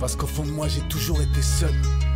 Parce qu'au fond de moi j'ai toujours été seul.